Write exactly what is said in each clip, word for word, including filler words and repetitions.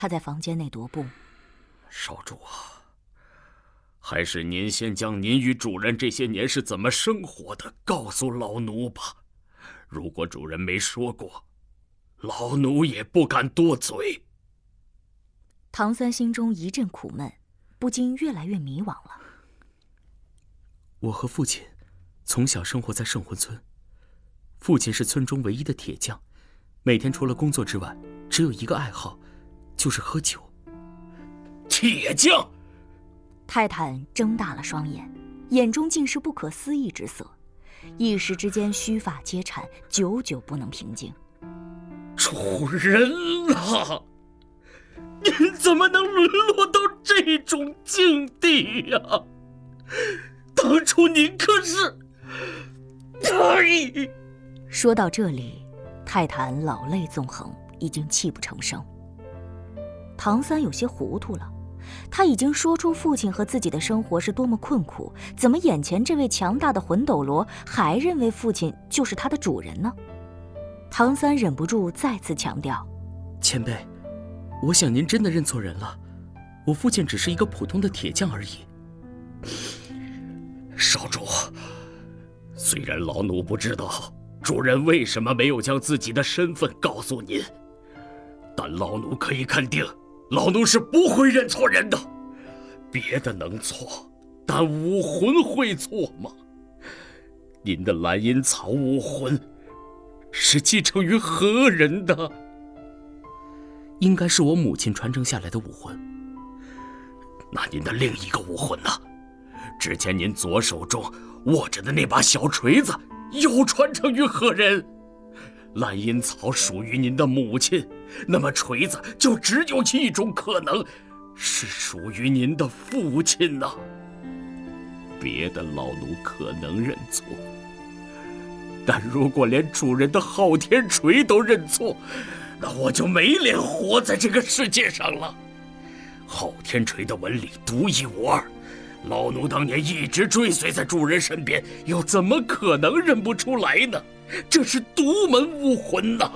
他在房间内踱步。 少主啊，还是您先将您与主人这些年是怎么生活的告诉老奴吧。如果主人没说过，老奴也不敢多嘴。 唐三心中一阵苦闷，不禁越来越迷惘了。 我和父亲从小生活在圣魂村，父亲是村中唯一的铁匠，每天除了工作之外，只有一个爱好，就是喝酒。 铁匠！ 泰坦睁大了双眼，眼中尽是不可思议之色，一时之间须发皆颤，久久不能平静。 主人啊，您怎么能沦落到这种境地呀、啊？当初您可是……哎！ 说到这里，泰坦老泪纵横，已经泣不成声。唐三有些糊涂了，他已经说出父亲和自己的生活是多么困苦，怎么眼前这位强大的魂斗罗还认为父亲就是他的主人呢？唐三忍不住再次强调： 前辈，我想您真的认错人了，我父亲只是一个普通的铁匠而已。 少主，虽然老奴不知道主人为什么没有将自己的身份告诉您，但老奴可以肯定，老奴是不会认错人的。别的能错，但武魂会错吗？您的蓝银草武魂是继承于何人的？ 应该是我母亲传承下来的武魂。 那您的另一个武魂呢？之前您左手中握着的那把小锤子又传承于何人？蓝银草属于您的母亲，那么锤子就只有一种可能，是属于您的父亲呢、啊。别的老奴可能认错，但如果连主人的昊天锤都认错，那我就没脸活在这个世界上了。昊天锤的纹理独一无二，老奴当年一直追随在主人身边，又怎么可能认不出来呢？这是独门武魂呐！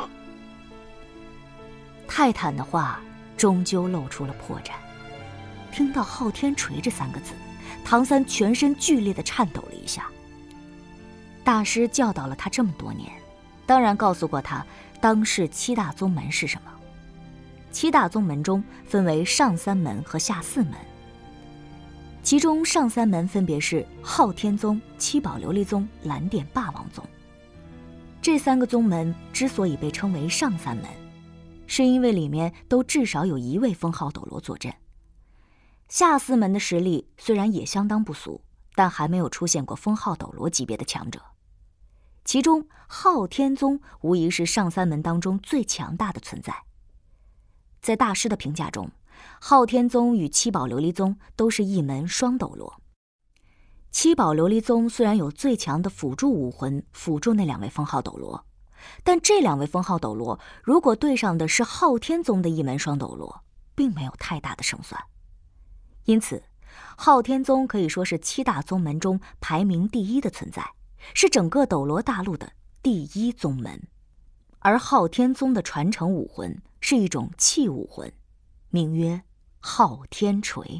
泰坦的话终究露出了破绽。听到昊天锤这三个字，唐三全身剧烈地颤抖了一下。大师教导了他这么多年，当然告诉过他当世七大宗门是什么。七大宗门中分为上三门和下四门，其中上三门分别是昊天宗、七宝琉璃宗、蓝电霸王宗。这三个宗门之所以被称为上三门，是因为里面都至少有一位封号斗罗坐镇。下四门的实力虽然也相当不俗，但还没有出现过封号斗罗级别的强者。其中昊天宗无疑是上三门当中最强大的存在。在大师的评价中，昊天宗与七宝琉璃宗都是一门双斗罗。七宝琉璃宗虽然有最强的辅助武魂辅助那两位封号斗罗，但这两位封号斗罗如果对上的是昊天宗的一门双斗罗，并没有太大的胜算。因此昊天宗可以说是七大宗门中排名第一的存在，是整个斗罗大陆的第一宗门。而昊天宗的传承武魂是一种气武魂，名曰昊天锤。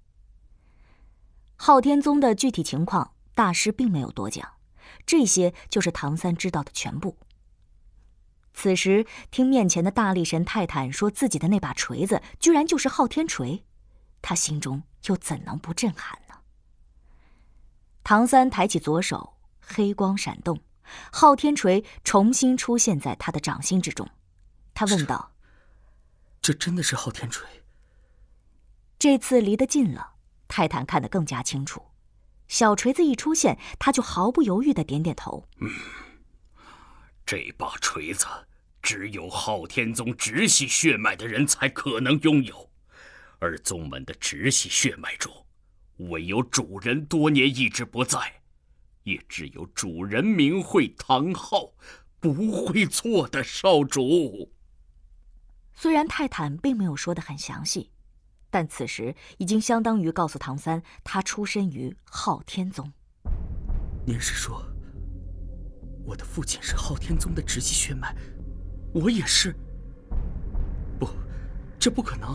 昊天宗的具体情况大师并没有多讲，这些就是唐三知道的全部。此时听面前的大力神泰坦说自己的那把锤子居然就是昊天锤，他心中又怎能不震撼呢？唐三抬起左手，黑光闪动，昊天锤重新出现在他的掌心之中。他问道： 这真的是昊天锤？ 这次离得近了，泰坦看得更加清楚。小锤子一出现，他就毫不犹豫地点点头。 嗯，这把锤子只有昊天宗直系血脉的人才可能拥有，而宗门的直系血脉中，唯有主人多年一直不在，也只有主人名讳唐昊，不会错的，少主。 虽然泰坦并没有说得很详细，但此时已经相当于告诉唐三，他出身于昊天宗。 您是说，我的父亲是昊天宗的直系血脉，我也是？不，这不可能。